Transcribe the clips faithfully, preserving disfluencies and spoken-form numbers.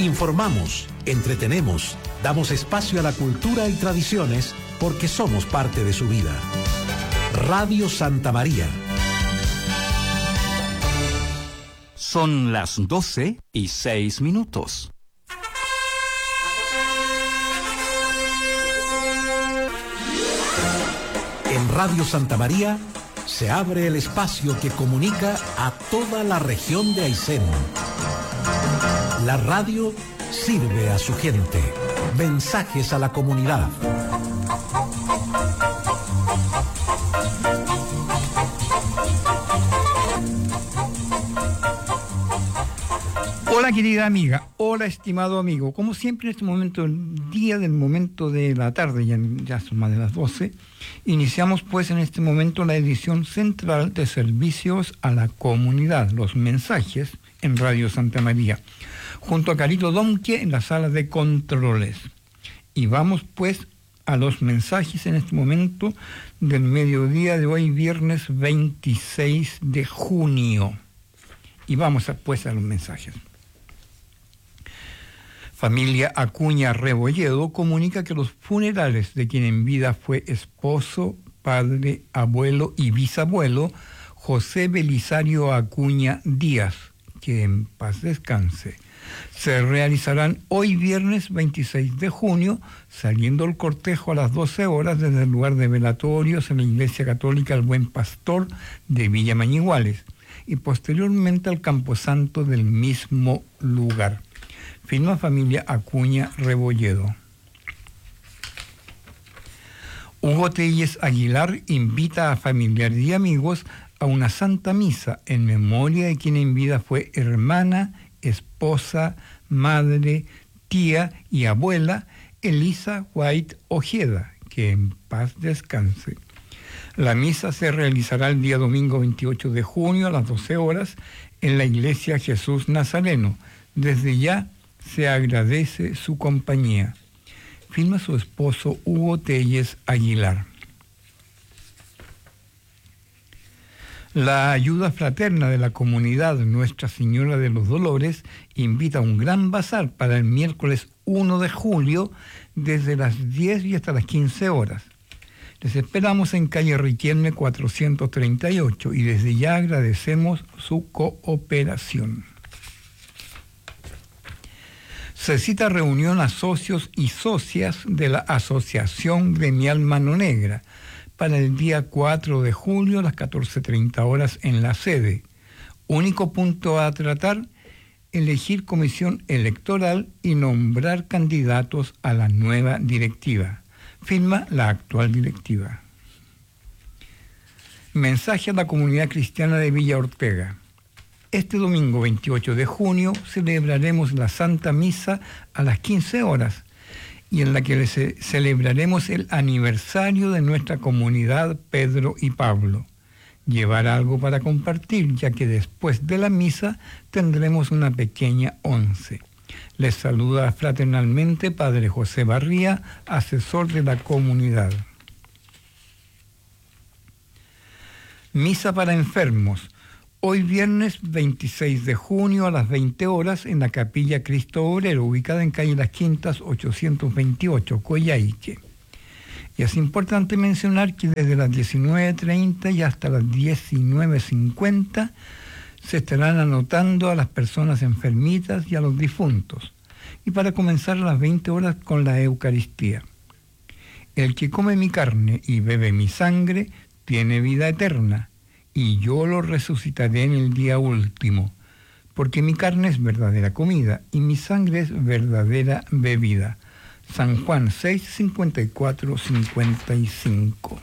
Informamos, entretenemos, damos espacio a la cultura y tradiciones porque somos parte de su vida. Radio Santa María. Son las doce y seis minutos. En Radio Santa María se abre el espacio que comunica a toda la región de Aysén. La radio sirve a su gente. Mensajes a la comunidad. Hola querida amiga, hola estimado amigo. Como siempre en este momento, el día del momento de la tarde, ya, ya son más de las doce, iniciamos pues en este momento la edición central de servicios a la comunidad, los mensajes en Radio Santa María, junto a Carito Domke en la sala de controles. Y vamos pues a los mensajes en este momento del mediodía de hoy, viernes veintiséis de junio. Y vamos a, pues a los mensajes. Familia Acuña Rebolledo comunica que los funerales de quien en vida fue esposo, padre, abuelo y bisabuelo, José Belisario Acuña Díaz, que en paz descanse, se realizarán hoy viernes veintiséis de junio, saliendo el cortejo a las doce horas desde el lugar de velatorios en la Iglesia Católica El Buen Pastor de Villa Mañiguales y posteriormente al camposanto del mismo lugar. Firma Familia Acuña Rebolledo. Hugo Telles Aguilar invita a familiares y amigos a una santa misa en memoria de quien en vida fue hermana, esposa, madre, tía y abuela Elisa White Ojeda, que en paz descanse. La misa se realizará el día domingo veintiocho de junio a las doce horas en la Iglesia Jesús Nazareno. Desde ya se agradece su compañía. Firma su esposo Hugo Telles Aguilar. La ayuda fraterna de la comunidad Nuestra Señora de los Dolores invita a un gran bazar para el miércoles primero de julio desde las diez y hasta las quince horas. Les esperamos en calle Riquelme cuatrocientos treinta y ocho y desde ya agradecemos su cooperación. Se cita reunión a socios y socias de la Asociación Gremial Mano Negra para el día cuatro de julio a las catorce treinta horas en la sede. Único punto a tratar, elegir comisión electoral y nombrar candidatos a la nueva directiva. Firma la actual directiva. Mensaje a la comunidad cristiana de Villa Ortega. Este domingo veintiocho de junio celebraremos la Santa Misa a las quince horas y en la que ce- celebraremos el aniversario de nuestra comunidad Pedro y Pablo. Llevar algo para compartir, ya que después de la misa tendremos una pequeña once. Les saluda fraternalmente Padre José Barría, asesor de la comunidad. Misa para enfermos. Hoy viernes veintiséis de junio a las veinte horas en la Capilla Cristo Obrero, ubicada en calle Las Quintas ochocientos veintiocho, Coyhaique. Y es importante mencionar que desde las diecinueve treinta y hasta las diecinueve cincuenta se estarán anotando a las personas enfermitas y a los difuntos. Y para comenzar a las veinte horas con la Eucaristía. El que come mi carne y bebe mi sangre tiene vida eterna, y yo lo resucitaré en el día último, porque mi carne es verdadera comida y mi sangre es verdadera bebida. San Juan seis, cincuenta y cuatro, cincuenta y cinco.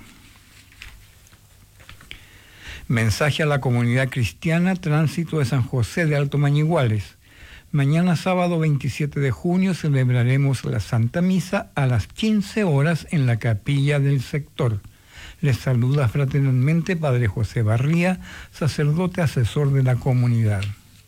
Mensaje a la comunidad cristiana, Tránsito de San José de Alto Mañiguales. Mañana sábado veintisiete de junio celebraremos la Santa Misa a las quince horas en la capilla del sector. Les saluda fraternalmente Padre José Barría, sacerdote asesor de la comunidad.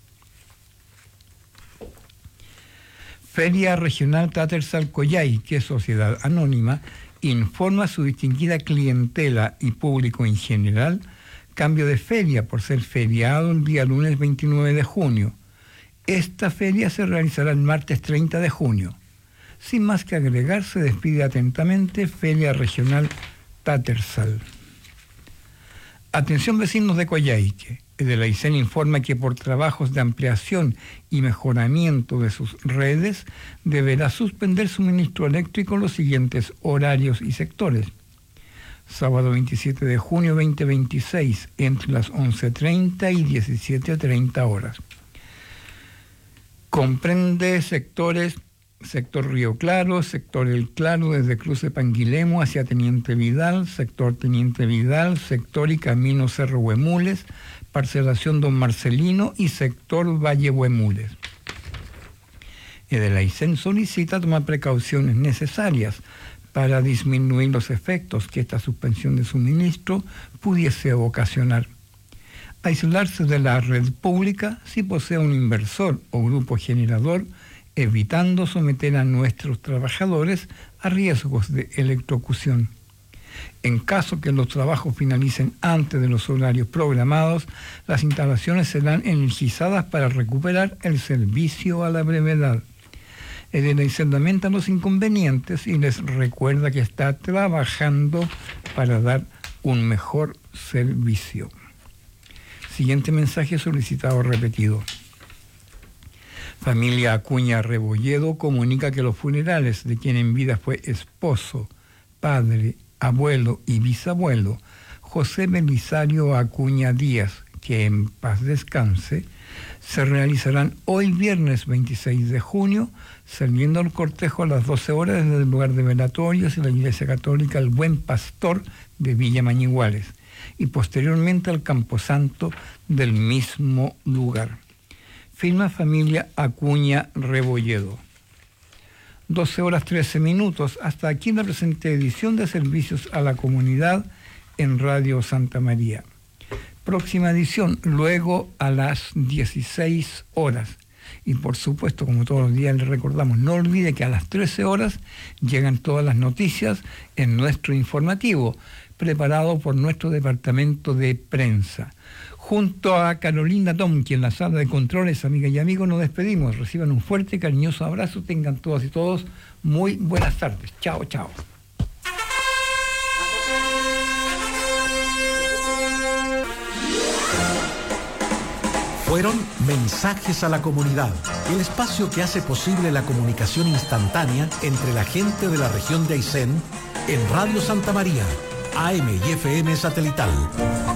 Feria Regional Tatersal-Coyhaique, Sociedad Anónima, informa a su distinguida clientela y público en general cambio de feria por ser feriado el día lunes veintinueve de junio. Esta feria se realizará el martes treinta de junio. Sin más que agregar, se despide atentamente Feria Regional Tattersall. Atención vecinos de Coyhaique. El Aysén informa que por trabajos de ampliación y mejoramiento de sus redes deberá suspender suministro eléctrico en los siguientes horarios y sectores. Sábado veintisiete de junio dos mil veintiséis, entre las once treinta y diecisiete treinta horas. Comprende sectores, sector Río Claro, sector El Claro desde Cruce Panguilemo hacia Teniente Vidal, sector Teniente Vidal, sector y camino Cerro Huemules, parcelación Don Marcelino y sector Valle Huemules. El Aysén solicita tomar precauciones necesarias para disminuir los efectos que esta suspensión de suministro pudiese ocasionar. Aislarse de la red pública si posee un inversor o grupo generador, evitando someter a nuestros trabajadores a riesgos de electrocución. En caso que los trabajos finalicen antes de los horarios programados, las instalaciones serán energizadas para recuperar el servicio a la brevedad. El Aysén lamenta los inconvenientes y les recuerda que está trabajando para dar un mejor servicio. Siguiente mensaje solicitado repetido. Familia Acuña Rebolledo comunica que los funerales de quien en vida fue esposo, padre, abuelo y bisabuelo, José Belisario Acuña Díaz, que en paz descanse, se realizarán hoy viernes veintiséis de junio, saliendo al cortejo a las doce horas desde el lugar de velatorios en la Iglesia Católica El Buen Pastor de Villa Mañiguales y posteriormente al Camposanto del mismo lugar. Firma Familia Acuña Rebolledo. doce horas trece minutos. Hasta aquí la presente edición de Servicios a la Comunidad en Radio Santa María. Próxima edición, luego a las dieciséis horas. Y por supuesto, como todos los días les recordamos, no olvide que a las trece horas llegan todas las noticias en nuestro informativo, preparado por nuestro departamento de prensa. Junto a Carolina Tomqui en la sala de controles, amigas y amigos, nos despedimos. Reciban un fuerte y cariñoso abrazo. Tengan todas y todos muy buenas tardes. Chao, chao. Fueron Mensajes a la Comunidad, el espacio que hace posible la comunicación instantánea entre la gente de la región de Aysén en Radio Santa María, A M y F M satelital.